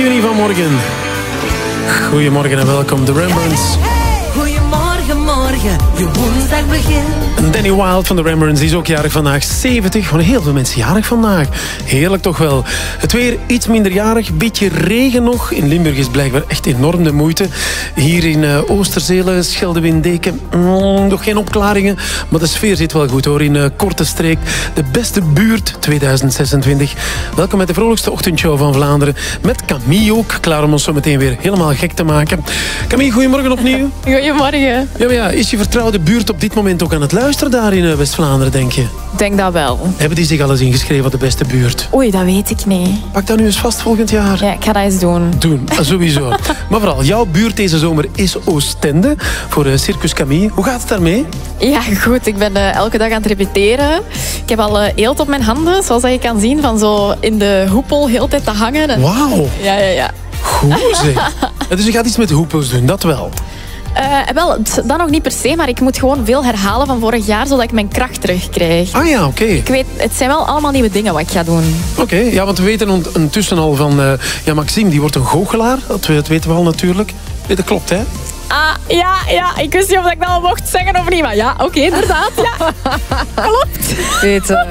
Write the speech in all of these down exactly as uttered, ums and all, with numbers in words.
juni vanmorgen. Goedemorgen en welkom, de Rembrandts. Goedemorgen, morgen, je woensdag begint. Danny Wilde van de Rembrandts is ook jarig vandaag. zeventig, gewoon heel veel mensen jarig vandaag. Heerlijk toch wel. Het weer iets minder jarig, beetje regen nog. In Limburg is blijkbaar echt enorm de moeite. Hier in uh, Oosterzelen, Scheldewin, Deken, mm, nog geen opklaringen. Maar de sfeer zit wel goed hoor. In uh, Korte Streek, de beste buurt tweeduizend zesentwintig. Welkom met de vrolijkste ochtendshow van Vlaanderen. Met Camille ook, klaar om ons zo meteen weer helemaal gek te maken. Camille, goedemorgen opnieuw. Goedemorgen. Ja, maar ja, is je vertrouwde buurt op dit moment ook aan het luisteren daar in uh, West-Vlaanderen, denk je? Ik denk dat wel. Hebben die zich al eens ingeschreven op de beste buurt? Oei, dat weet ik niet. Pak dat nu eens vast volgend jaar. Ja, ik ga dat eens doen. Doen, sowieso. Maar vooral, jouw buurt deze zomer is Oostende voor uh, Circus Camille. Hoe gaat het daarmee? Ja, goed. Ik ben uh, elke dag aan het repeteren. Ik heb al uh, eelt op mijn handen, zoals dat je kan zien, van zo in de hoepel heel de tijd te hangen. En... Wauw. Ja, ja, ja. Goed zeg. Ja, dus je gaat iets met hoepels doen, dat wel. Uh, wel, dat nog niet per se, maar ik moet gewoon veel herhalen van vorig jaar, zodat ik mijn kracht terugkrijg. Ah ja, oké. Okay. Ik weet, het zijn wel allemaal nieuwe dingen wat ik ga doen. Oké, okay, ja, want we weten intussen al van... Uh, ja, Maxime, die wordt een goochelaar. Dat, dat weten we al natuurlijk. Nee, dat klopt, hè? Ah, ja, ja. Ik wist niet of ik dat al mocht zeggen of niet, maar ja, oké, okay, inderdaad, ja. Klopt. Weet, uh...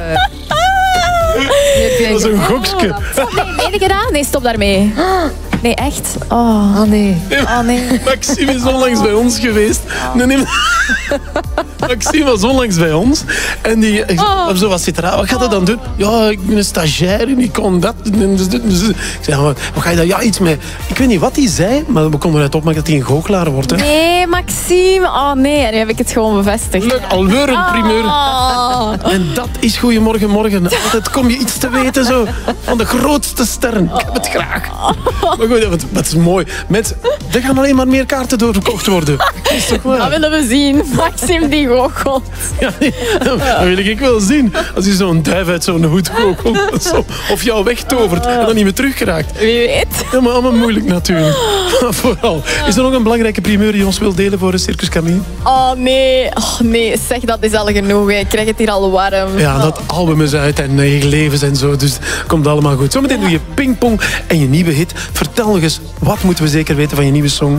dat is een gokske. Oh, nee, meen ik gedaan? Nee, stop daarmee. Nee, echt? Oh, oh nee. Oh, nee. Maxime is onlangs bij ons geweest. Nee, nee. Maxime was onlangs bij ons. En die oh. zo was zitten raar. Wat gaat hij dan doen? Ja, ik ben een stagiair en ik kon dat. Ik zei, wat ga je daar? Ja, iets mee. Ik weet niet wat hij zei, maar we konden eruit opmaken dat hij een goochelaar wordt. Hè? Nee, Maxime. Oh nee, en nu heb ik het gewoon bevestigd. Leuk, alweer een primeur. Oh. En dat is Goedemorgen Morgen. Altijd kom je iets te weten zo. Van de grootste sterren. Ik heb het graag. Maar goed, dat is mooi. Mensen, er gaan alleen maar meer kaarten doorverkocht worden. Dat is toch waar? Dat willen we zien. Maxime die goochelt. Ja, nee, dat wil ik wel zien. Als je zo'n duif uit zo'n hoed goochelt. Zo, of jou wegtovert en dan niet meer teruggeraakt. Wie weet. Ja, maar allemaal moeilijk natuurlijk. Maar vooral. Is er nog een belangrijke primeur die ons wil delen voor de Circus Camille? Oh nee. Oh nee, zeg dat is al genoeg. Ik krijg het hier al warm. Ja, dat album is uit en negen levens en zo. Dus komt allemaal goed. Zometeen doe je pingpong en je nieuwe hit. Vertel nog eens, wat moeten we zeker weten van je nieuwe song?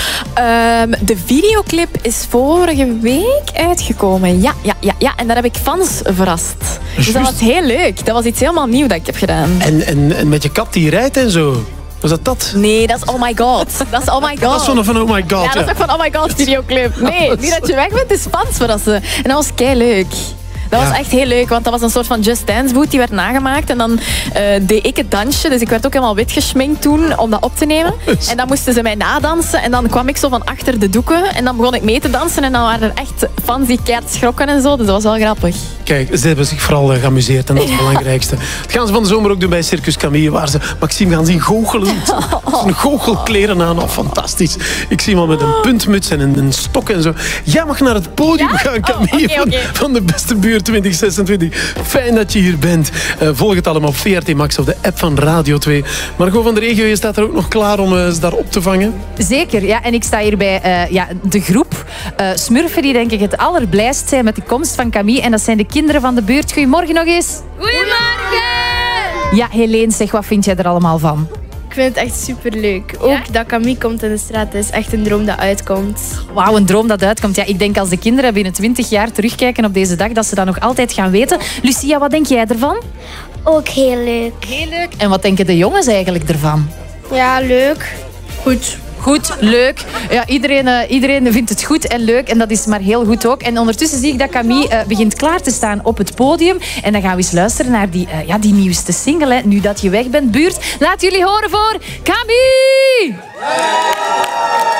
Um, de videoclip is vorige week uitgekomen. Ja, ja, ja, ja. En daar heb ik fans verrast. Dus dat was heel leuk. Dat was iets helemaal nieuw dat ik heb gedaan. En, en, en met je kat die rijdt en zo? Was dat dat? Nee, dat is Oh My God. Dat is Oh My God. Dat is van, van Oh My God. Ja, dat is ook van Oh My God videoclip. Nee, niet dat je weg bent, is fans verrassen. En dat was kei leuk. Dat was ja. echt heel leuk, want dat was een soort van Just Dance boot die werd nagemaakt. En dan uh, deed ik het dansje, dus ik werd ook helemaal wit geschminkt toen om dat op te nemen. En dan moesten ze mij nadansen en dan kwam ik zo van achter de doeken. En dan begon ik mee te dansen en dan waren er echt fans die keihard schrokken en zo. Dus dat was wel grappig. Kijk, ze hebben zich vooral uh, geamuseerd en dat is het belangrijkste. Dat gaan ze van de zomer ook doen bij Circus Camille, waar ze Maxime gaan zien goochelen. Een goochelkleren aan, oh, fantastisch. Ik zie hem al met een puntmuts en een, een stok en zo. Jij mag naar het podium ja? gaan, Camille, oh, okay, okay. Van, van de beste buurt twintig zesentwintig. Fijn dat je hier bent. Uh, volg het allemaal op V R T Max of de app van Radio twee. Margot van de Regio, je staat er ook nog klaar om uh, ze daar op te vangen? Zeker, ja. En ik sta hier bij uh, ja, de groep uh, Smurfen die denk ik het allerblijst zijn met de komst van Camille. En dat zijn de kinderen van de buurt. Goedemorgen nog eens. Goedemorgen! Ja, Helene, zeg, wat vind jij er allemaal van? Ik vind het echt superleuk. Ook ja? dat Camille komt in de straat is echt een droom dat uitkomt. Wauw, een droom dat uitkomt. Ja, ik denk als de kinderen binnen twintig jaar terugkijken op deze dag, dat ze dat nog altijd gaan weten. Lucia, wat denk jij ervan? Ook heel leuk. Heel leuk. En wat denken de jongens eigenlijk ervan? Ja, leuk. Goed. Goed, leuk. Ja, iedereen, uh, iedereen vindt het goed en leuk en dat is maar heel goed ook. En ondertussen zie ik dat Camille uh, begint klaar te staan op het podium. En dan gaan we eens luisteren naar die, uh, ja, die nieuwste single, hè. Nu dat je weg bent, buurt. Laat jullie horen voor Camille!